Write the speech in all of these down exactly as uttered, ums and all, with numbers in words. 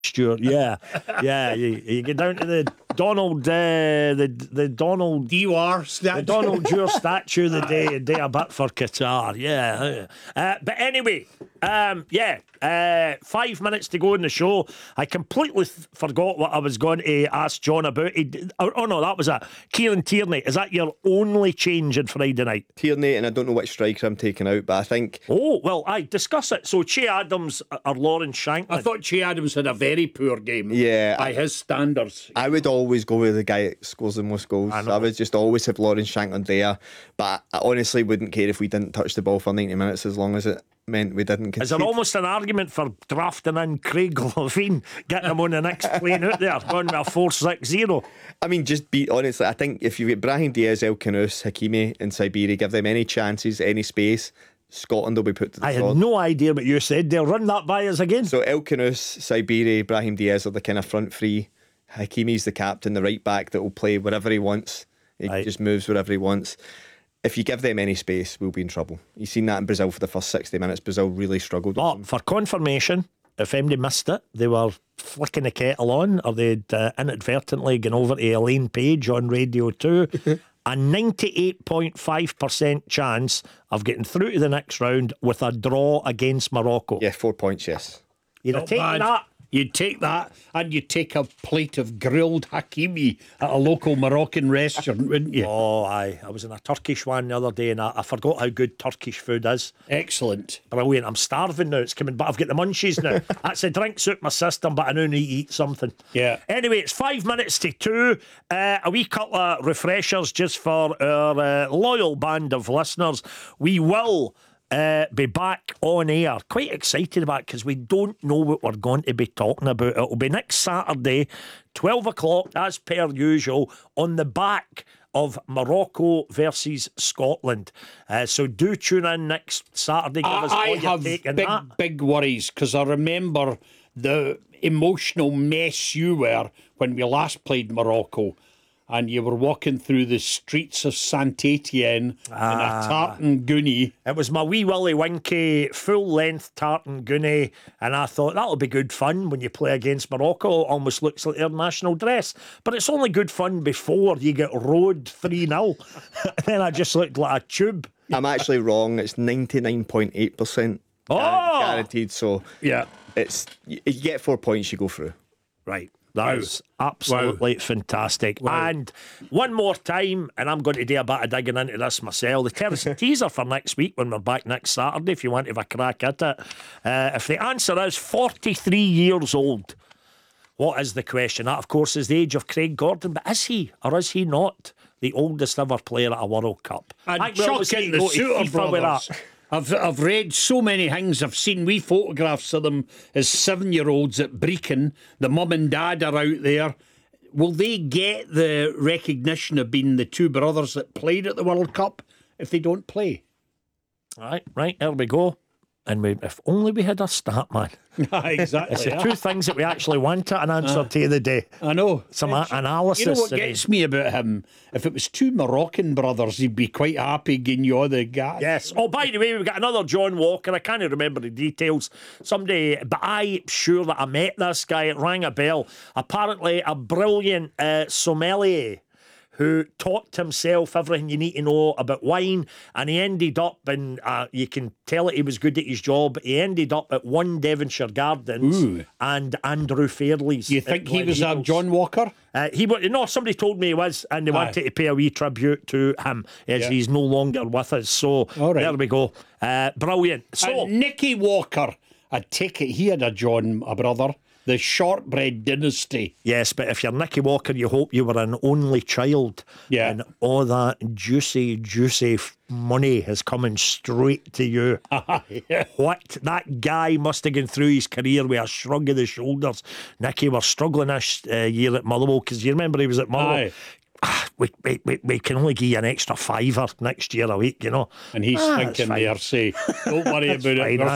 Stuart, yeah, yeah. You, you get down to the Donald, uh, the the Donald Dewar the Donald Dewar statue the day day a bit for Qatar, yeah. Uh, but anyway, um, yeah. Uh, five minutes to go in the show. I completely th- forgot what I was going to ask John about. He, oh, oh no, that was it. Kieran Tierney. Is that your only change in Friday night? Tierney, and I don't know which striker I'm taking out, but I think. Oh well, I discuss it. So Che Adams or Lawrence Shankland. I thought Che Adams had a very poor game. Yeah, by I, his standards. I would always go with the guy that scores the most goals. I, I would just always have Lawrence Shankland there. But I honestly wouldn't care if we didn't touch the ball for ninety minutes as long as it meant we didn't concede. Is there almost an argument for drafting in Craig Levein, getting him on the next plane out there, going with a four six zero? I mean, just be honestly, I think if you get Brahim Diaz, El Khanous, Hakimi and Saibiri, give them any chances, any space, Scotland will be put to the I sword. had no idea what you said. They'll run that by us again. So El Khanous, Saibiri, Brahim Diaz are the kind of front three. Hakimi's the captain, the right back that will play wherever he wants. He right. just moves wherever he wants. If you give them any space, we'll be in trouble. You've seen that in Brazil for the first sixty minutes. Brazil really struggled. But for confirmation, if anybody missed it, they were flicking the kettle on, or they'd uh, inadvertently gone over to Elaine Page on Radio two. A ninety-eight point five percent chance of getting through to the next round with a draw against Morocco. Yeah, four points, yes. You'd have Not taken bad. that. You'd take that, and you'd take a plate of grilled Hakimi at a local Moroccan restaurant, wouldn't you? Oh, aye. I was in a Turkish one the other day, and I, I forgot how good Turkish food is. Excellent. Brilliant. I'm starving now. It's coming, but I've got the munchies now. That's a drink suit my system, but I now need to eat something. Yeah. Anyway, it's five minutes to two. Uh, a wee couple of refreshers just for our uh, loyal band of listeners. We will Uh, be back on air. Quite excited about it because we don't know what we're going to be talking about. It'll be next Saturday, twelve o'clock, as per usual, on the back of Morocco versus Scotland. Uh, so do tune in next Saturday. Give us I, I all your have take on big, that. big worries because I remember the emotional mess you were when we last played Morocco. And you were walking through the streets of Saint Etienne Ah. in a tartan goonie. It was my wee Willy Winky full-length tartan goonie, and I thought that'll be good fun when you play against Morocco. It almost looks like their national dress, but it's only good fun before you get rode three nil. Then I just looked like a tube. I'm actually wrong. It's ninety-nine point eight percent Oh! guaranteed. So Yeah. it's you, you get four points, you go through. Right. That Wow. is absolutely Wow. fantastic. Wow. And one more time, and I'm going to do a bit of digging into this myself. The te- teaser for next week when we're back next Saturday, if you want to have a crack at it. Uh, if the answer is forty-three years old, what is the question? That, of course, is the age of Craig Gordon, but is he or is he not the oldest ever player at a World Cup? And I think we always chuck need in to the go to Shooter FIFA with brothers. that. I've I've read so many things. I've seen wee photographs of them as seven-year-olds at Brecon. The mum and dad are out there. Will they get the recognition of being the two brothers that played at the World Cup if they don't play? Right, right, there we go. And we, if only we had a stat man. Exactly. It's the two things that we actually want an answer to the day. I know. Some It's- a- analysis. You know what and- gets me about him? If it was two Moroccan brothers, he'd be quite happy giving you all the gas. Yes. Oh, by the way, we've got another John Walker. I can't remember the details. Somebody, but I'm sure that I met this guy. It rang a bell. Apparently, a brilliant uh, sommelier who taught himself everything you need to know about wine, and he ended up, and uh, you can tell it he was good at his job, he ended up at One Devonshire Gardens Ooh. and Andrew Fairley's. You at think he was a Gleneagles. John Walker? Uh, he wa- no, somebody told me he was, and they Aye. wanted to pay a wee tribute to him as Yeah. he's no longer with us. So All right. there we go. Uh, brilliant. So And Nicky Walker, I take it he had a John, a brother. The Shortbread Dynasty. yes, but if you're Nicky Walker, you hope you were an only child. Yeah. And all that juicy, juicy f- money is coming straight to you. Yeah. What that guy must have gone through his career with a shrug of the shoulders. Nicky was struggling this uh, year at Motherwell, because you remember he was at Motherwell. Aye. Ah, we, we, we, we can only give you an extra fiver next year a week, you know. And he's Ah, thinking it's fine. there, say, don't worry It's about it. fine, We're, aye. s-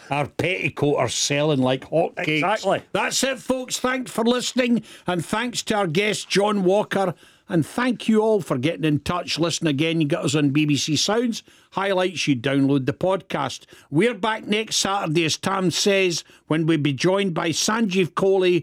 our petticoat are selling like hotcakes. Exactly. That's it, folks. Thanks for listening, and thanks to our guest, John Walker. And thank you all for getting in touch. Listen again, you get us on B B C Sounds. Highlights, you download the podcast. We're back next Saturday, as Tam says, when we'll be joined by Sanjeev Kohli